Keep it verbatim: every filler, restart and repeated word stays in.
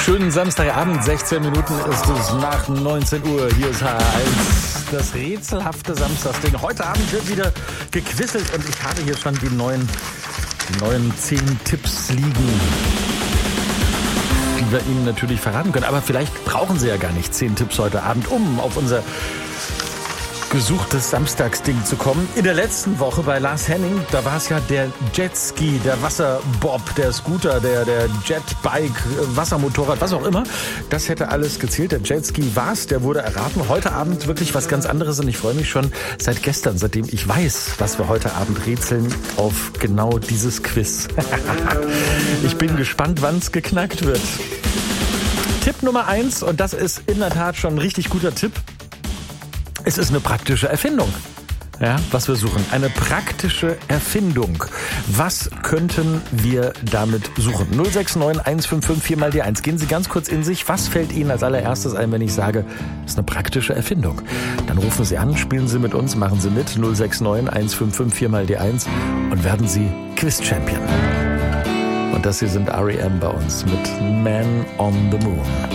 Schönen Samstagabend, sechzehn Minuten ist es nach neunzehn Uhr. Hier ist H eins, das rätselhafte Samstagsding. Heute Abend wird wieder gequisselt und ich habe hier schon die neuen, die neuen zehn Tipps liegen, die wir Ihnen natürlich verraten können. Aber vielleicht brauchen Sie ja gar nicht zehn Tipps heute Abend, um auf unser gesuchtes Samstagsding zu kommen. In der letzten Woche bei Lars Henning, da war es ja der Jetski, der Wasserbob, der Scooter, der, der Jetbike, Wassermotorrad, was auch immer. Das hätte alles gezählt. Der Jetski war's, der wurde erraten. Heute Abend wirklich was ganz anderes und ich freue mich schon seit gestern, seitdem ich weiß, was wir heute Abend rätseln, auf genau dieses Quiz. Ich bin gespannt, wann es geknackt wird. Tipp Nummer eins, und das ist in der Tat schon ein richtig guter Tipp. Es ist eine praktische Erfindung, ja, was wir suchen. Eine praktische Erfindung. Was könnten wir damit suchen? null sechs neun eins fünf fünf vier mal die eins. Gehen Sie ganz kurz in sich. Was fällt Ihnen als allererstes ein, wenn ich sage, das ist eine praktische Erfindung? Dann rufen Sie an, spielen Sie mit uns, machen Sie mit. null sechs neun eins fünf fünf vier mal die eins und werden Sie Quiz-Champion. Und das hier sind R E M bei uns mit Man on the Moon.